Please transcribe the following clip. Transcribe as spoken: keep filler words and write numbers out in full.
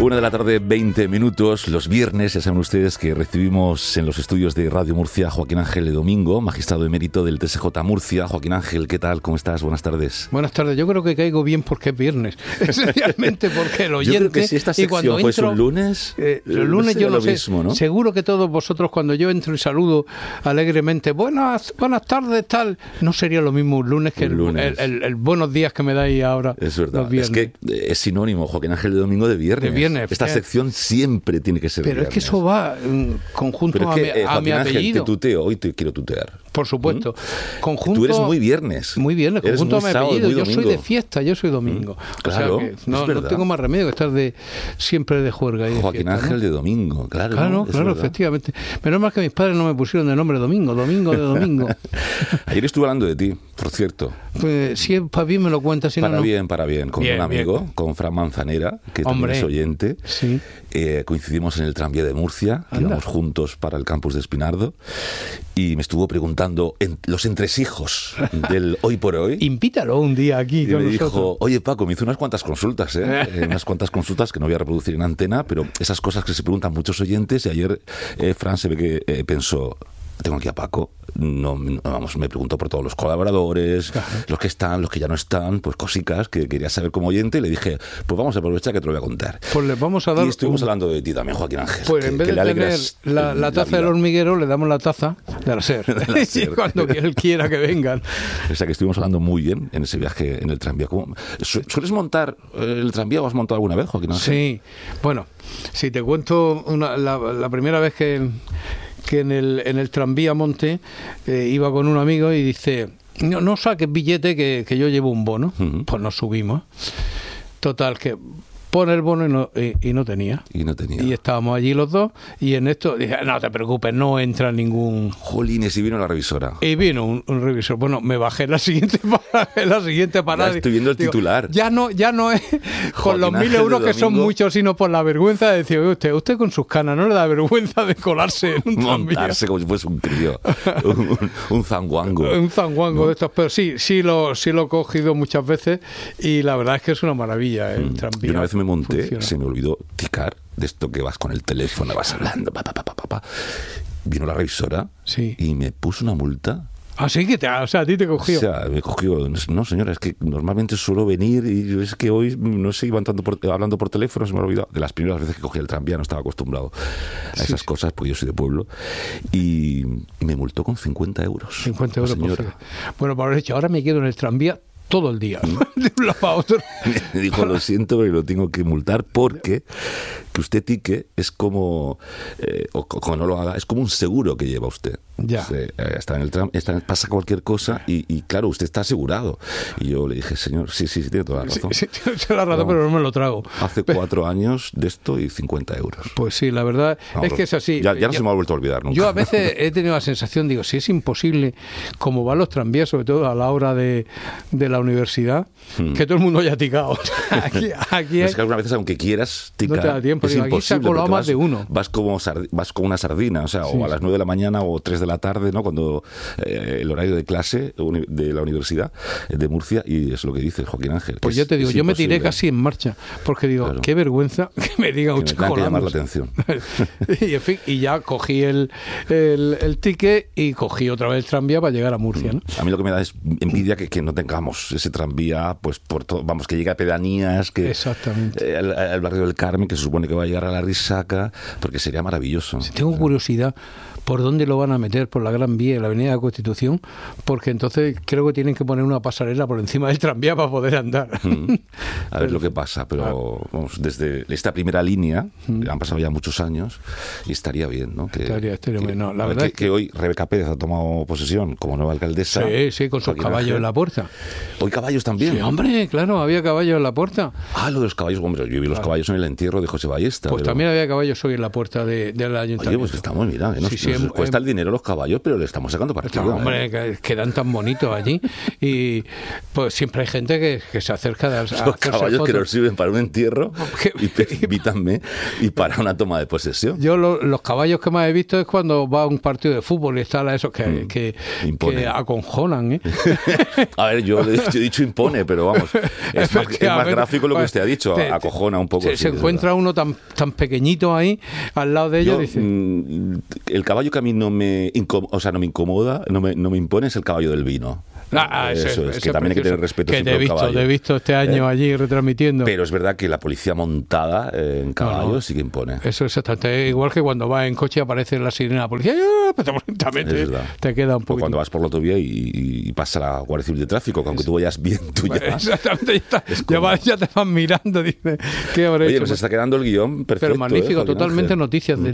Una de la tarde, veinte minutos. Los viernes, ya saben ustedes que recibimos en los estudios de Radio Murcia a Joaquín Ángel de Domingo, magistrado emérito del T S J Murcia. Joaquín Ángel, ¿qué tal? ¿Cómo estás? Buenas tardes. Buenas tardes. Yo creo que caigo bien porque es viernes. Esencialmente porque el oyente... Yo creo que si esta sección fuese un lunes, eh, los lunes yo no lo sé. Mismo, ¿no? Seguro que todos vosotros, cuando yo entro y saludo alegremente, buenas, buenas tardes, tal, no sería lo mismo un lunes que el, lunes. El, el, el buenos días que me dais ahora. Es verdad. Los viernes. Es que es sinónimo, Joaquín Ángel de Domingo, de viernes. De viernes. Esta sección siempre tiene que ser Pero viernes. es que eso va en conjunto Pero es que, a mi, eh, a mi Ángel, apellido. te tuteo, hoy te quiero tutear. Por supuesto. ¿Mm? Conjunto, Tú eres muy viernes. Muy viernes, Eres conjunto muy a mi sábado, apellido. muy Yo soy domingo. de fiesta, yo soy domingo. ¿Mm? Claro, o sea que no, es no verdad. tengo más remedio que estar de siempre de juerga. Y de Joaquín fiesta, Ángel ¿no? de Domingo, claro. Claro, es claro, verdad. efectivamente. Menos mal que mis padres no me pusieron de nombre Domingo, Domingo de Domingo. Ayer estuve hablando de ti, por cierto. Pues si es para bien me lo cuentas, si Para no, no. bien, para bien. Con Bien, un amigo, bien. con Fran Manzanera, que Hombre, también es oyente. Sí. Eh, coincidimos en el tranvía de Murcia, que Anda. íbamos juntos para el campus de Espinardo, y me estuvo preguntando en, los entresijos del hoy por hoy. Invítalo un día aquí Y con me nosotros. dijo, oye Paco, me hizo unas cuantas consultas, ¿eh? Eh, unas cuantas consultas que no voy a reproducir en antena, pero esas cosas que se preguntan muchos oyentes, y ayer eh, Fran se ve que eh, pensó, tengo aquí a Paco, no, no, vamos, me preguntó por todos los colaboradores, Claro. los que están, los que ya no están, pues cosicas que quería saber como oyente, y le dije, pues vamos a aprovechar que te lo voy a contar. Pues le vamos a dar Y estuvimos un- hablando de ti también, Joaquín Ángel. Pues que- en vez que de le tener alegras la, la taza del vida. hormiguero, le damos la taza de la SER. De la Y SER. cuando él quiera que vengan. O sea que estuvimos hablando muy bien en ese viaje en el tranvía. ¿Cómo- su- ¿Sueles montar eh, el tranvía o has montado alguna vez, Joaquín Ángel? Sí, bueno, si te cuento una, la, la primera vez que, que en, el, en el tranvía monte, eh, iba con un amigo y dice, no, no saques billete que, que yo llevo un bono. Ujú. Pues nos subimos. Total, que pone el bono y no, y, y no tenía. Y no tenía. Y estábamos allí los dos y en esto dije, no te preocupes, no entra ningún... Jolines, y vino la revisora. Y vino un, un revisor. Bueno, me bajé en la siguiente parada. En la siguiente parada. Ya estoy viendo el Digo, titular. Ya no, ya no es con los Joaquín mil Ángel euros de que son Domingo. muchos, sino por la vergüenza de decir, "Oye, usted, usted con sus canas no le da vergüenza de colarse en un tranvía". Montarse como si fuese un crío. un, un, un zanguango. Un zanguango ¿No? de estos, pero sí, sí lo, sí lo he cogido muchas veces y la verdad es que es una maravilla el tranvía. Yo una vez me monté, Funciona. se me olvidó ticar, de esto que vas con el teléfono, vas hablando, pa, pa, pa, pa, pa, pa. Vino la revisora Sí. y me puso una multa. Así que te, o sea, a ti te cogió. O sea, me cogió, no señora, es que normalmente suelo venir y yo es que hoy, no sé, iba entrando por, hablando por teléfono, se me ha olvidado. De las primeras veces que cogí el tranvía no estaba acostumbrado a Sí, esas sí. cosas, porque yo soy de pueblo. Y me multó con cincuenta euros. cincuenta euros la por señora. fuera. Bueno, para haber hecho, ahora me quedo en el tranvía todo el día, de un lado para otro. Me dijo, lo siento, pero lo tengo que multar porque que usted tique es como, eh, o co- como no lo haga, es como un seguro que lleva usted. Ya. Se, eh, está en el tram, está en- pasa cualquier cosa y, y claro, usted está asegurado. Y yo le dije, señor, sí, sí, sí, tiene toda la Sí, razón. sí, tienes la razón, Vamos. pero no me lo trago. Hace cuatro años de esto y cincuenta euros. Pues sí, la verdad Vamos, es que es así. Ya, ya no Yo- se me ha vuelto a olvidar nunca. Yo a veces he tenido la sensación, digo, si es imposible, como van los tranvías, sobre todo a la hora de, de la universidad, Hmm. que todo el mundo haya ticado. Aquí, aquí Es es- que algunas veces, aunque quieras ticar, No te da tiempo, es digo, aquí se ha imposible. colado porque más vas, de uno. Vas como, sard- vas como una sardina, o sea, Sí, o a sí. las nueve de la mañana o tres de la tarde, ¿no? Cuando eh, el horario de clase uni- de la Universidad de Murcia, y es lo que dice Joaquín Ángel. que Pues es- yo te digo, es yo me tiré imposible. casi en marcha, porque digo, Claro. qué vergüenza que me diga Que me usted tengan que llamar la colándose. atención. y, en fin, y ya cogí el, el, el ticket y cogí otra vez el tranvía para llegar a Murcia, ¿no? A mí lo que me da es envidia que, que no tengamos ese tranvía, pues por todo, vamos, que llegue a pedanías, que Exactamente. eh, al, al barrio del Carmen, que se supone que va a llegar a la Risaca, porque sería maravilloso. Si tengo curiosidad por dónde lo van a meter, por la Gran Vía y la Avenida de la Constitución, porque entonces creo que tienen que poner una pasarela por encima del tranvía para poder andar. Mm. A ver lo que pasa, pero vamos, desde esta primera línea, han pasado ya muchos años, y estaría bien, ¿no? Que, Estaría- estaría que- bien, no, la a ver, verdad que, es que- que hoy Rebeca Pérez ha tomado posesión como nueva alcaldesa. Sí, sí, con sus Joaquín caballos Ángel. en la puerta. Hoy caballos también. Sí, hombre, claro, había caballos en la puerta. Ah, lo de los caballos, hombre, yo vi los caballos en el entierro de José Ballesta. Pues pero- también había caballos hoy en la puerta de, del ayuntamiento. Oye, pues estamos, mira, que nos, Sí, sí, nos en- cuesta en- el dinero los caballos, pero le estamos sacando partido. Hombre, ¿eh? que quedan tan bonitos allí. Y pues siempre hay gente que, que se acerca a, a Los caballos fotos. que nos sirven para un entierro, y invítanme, y para una toma de posesión. Yo lo, los caballos que más he visto es cuando va a un partido de fútbol y están esos que, mm, que, que aconjonan. ¿eh? A ver, yo, yo he dicho impone, pero vamos, es más, es más gráfico lo que usted ha dicho, te, acojona un poco. Se, sí, se encuentra uno tan, tan pequeñito ahí al lado de ellos. Yo, dice, mm, el caballo que a mí no me, incom- o sea, no me incomoda, no me, no me impone es el caballo del vino. Ah, ese, eso es, ese que también hay que tener respeto que te he visto, al caballo. te he visto este año eh, allí retransmitiendo. Pero es verdad que la policía montada eh, en caballo no, no. sí que impone. Eso es exactamente igual que cuando vas en coche y aparece la sirena de la policía, también te queda un poco. Cuando vas por la autovía y, y, y pasa la Guardia Civil de Tráfico, que aunque tú vayas bien, tú ya... Exactamente, ya, está, ya, va, ya te van mirando, dice, ¿qué habré Oye, hecho? Pues se está quedando el guión perfecto. Pero magnífico, ¿eh, totalmente Ángel? Noticias de